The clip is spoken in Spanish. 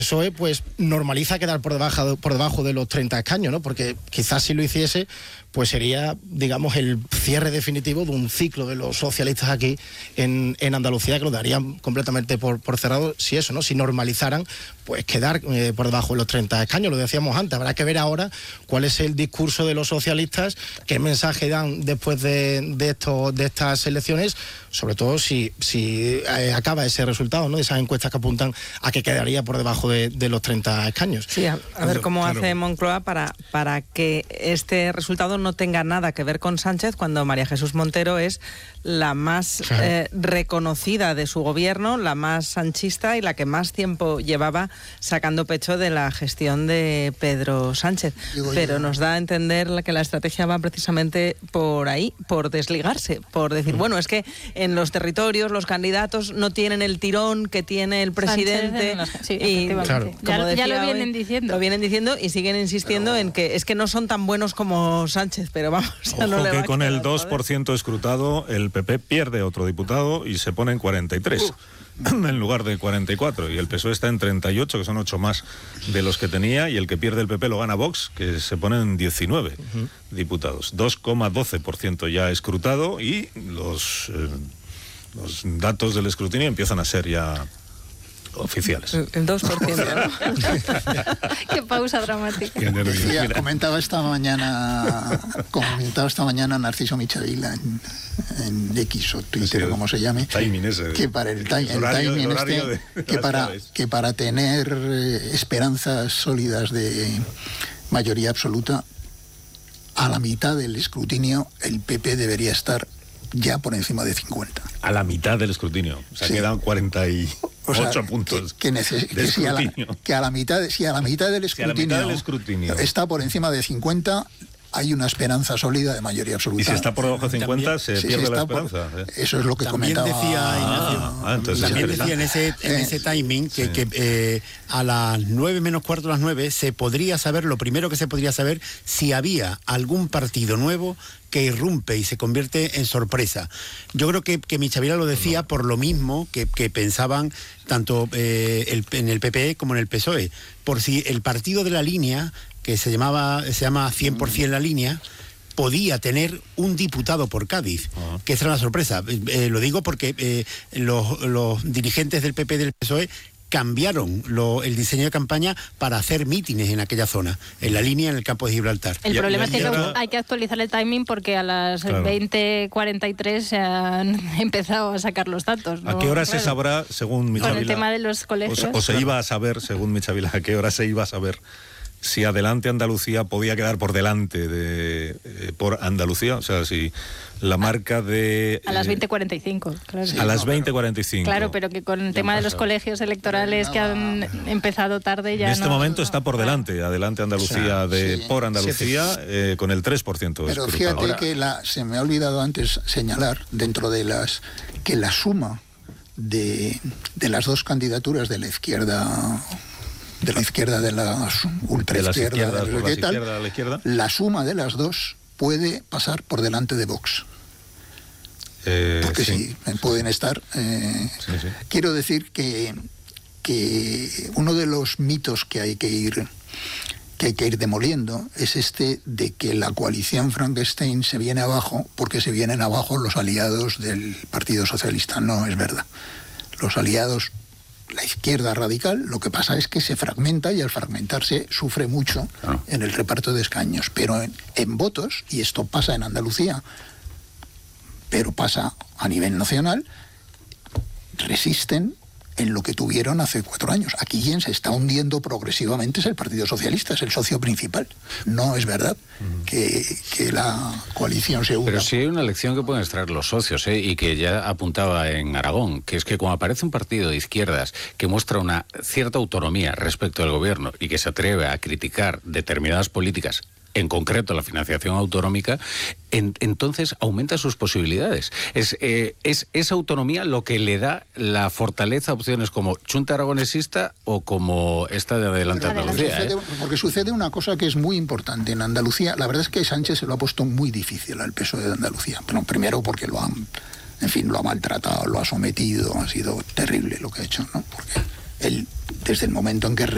PSOE pues normaliza quedar por debajo de los 30 escaños, ¿no? Porque quizás si lo hiciese, pues sería, digamos, el cierre definitivo de un ciclo de los socialistas aquí en Andalucía, que lo darían completamente por cerrado si eso, ¿no? Si normalizaran, pues quedar por debajo de los 30 escaños, lo decíamos antes. Habrá que ver ahora cuál es el discurso de los socialistas, qué mensaje dan después de estas elecciones, sobre todo si acaba ese resultado, ¿no? De esas encuestas que apuntan a que quedaría por debajo de los 30 escaños. Sí, a ver cómo hace Moncloa para que este resultado no tenga nada que ver con Sánchez, cuando María Jesús Montero es la más reconocida de su gobierno, la más sanchista y la que más tiempo llevaba sacando pecho de la gestión de Pedro Sánchez. Pero nos da a entender que la estrategia va precisamente por ahí, por desligarse, por decir, bueno, es que en los territorios los candidatos no tienen el tirón que tiene el presidente. Sí, y claro. Ya lo vienen diciendo. Lo vienen diciendo y siguen insistiendo en que es que no son tan buenos como Sánchez, pero vamos, ya no le va a que con quedar el 2% escrutado el PP pierde otro diputado y se pone en 43 en lugar de 44, y el PSOE está en 38, que son 8 más de los que tenía, y el que pierde el PP lo gana Vox, que se pone en 19 diputados, 2,12% ya escrutado, y los datos del escrutinio empiezan a ser ya oficiales. El 2%, ¿no? Qué pausa dramática. Qué nervios. Mira, Mira. comentaba esta mañana Narciso Michavila en X o Twitter, como se llame, Timing ese, que para el timing que para tener esperanzas sólidas de mayoría absoluta, a la mitad del escrutinio el PP debería estar ya por encima de 50. A la mitad del escrutinio, o sea, Sí. quedan 48 puntos que si a la mitad del escrutinio está por encima de 50, hay una esperanza sólida de mayoría absoluta. Y si está por debajo de 50, también, se pierde la esperanza. Eso es lo que También comentaba decía Ignacio, entonces también es decía en ese timing que a las 9 menos cuarto, las 9, se podría saber, lo primero que se podría saber, si había algún partido nuevo que irrumpe y se convierte en sorpresa. Yo creo que Michavila lo decía por lo mismo que pensaban tanto en el PPE como en el PSOE, por si el partido de la línea, que se llama 100% la línea, podía tener un diputado por Cádiz, que esa era una sorpresa. Lo digo porque los dirigentes del PP y del PSOE cambiaron el diseño de campaña para hacer mítines en aquella zona, en la línea, en el campo de Gibraltar. El problema es que hay que actualizar el timing porque a las 20:43 se han empezado a sacar los datos, ¿no? ¿A qué hora se sabrá, según Michavila? Con el tema de los colegios. O se iba a saber, según Michavila, a qué hora se iba a saber si Adelante Andalucía podía quedar por delante por Andalucía, o sea, si la marca de... A las 20:45, claro. A las 20:45. Claro, pero que con el tema de los colegios electorales que han empezado tarde ya en este momento está por delante, Adelante Andalucía por Andalucía, con el 3%. Pero fíjate que se me ha olvidado antes señalar, dentro de que la suma de las dos candidaturas de la izquierda, de la ultraizquierda, la suma de las dos puede pasar por delante de Vox. Porque sí, pueden estar. Quiero decir que uno de los mitos que hay que ir demoliendo es de que la coalición Frankenstein se viene abajo porque se vienen abajo los aliados del Partido Socialista. No es verdad. Los aliados, la izquierda radical, lo que pasa es que se fragmenta y al fragmentarse sufre mucho en el reparto de escaños, pero en votos, y esto pasa en Andalucía, pero pasa a nivel nacional, resisten en lo que tuvieron hace 4 años. Aquí quien se está hundiendo progresivamente es el Partido Socialista, es el socio principal. No es verdad que la coalición se hunda. Pero sí hay una lección que pueden extraer los socios, y que ya apuntaba en Aragón, que es que cuando aparece un partido de izquierdas que muestra una cierta autonomía respecto al gobierno y que se atreve a criticar determinadas políticas, en concreto la financiación autonómica, entonces aumenta sus posibilidades. Es esa autonomía lo que le da la fortaleza a opciones como Chunta Aragonesista o como esta de Adelante Andalucía. Porque sucede una cosa que es muy importante en Andalucía. La verdad es que Sánchez se lo ha puesto muy difícil al PSOE de Andalucía. Bueno, primero porque lo ha maltratado, lo ha sometido, ha sido terrible lo que ha hecho, ¿no? Porque él, desde el momento en que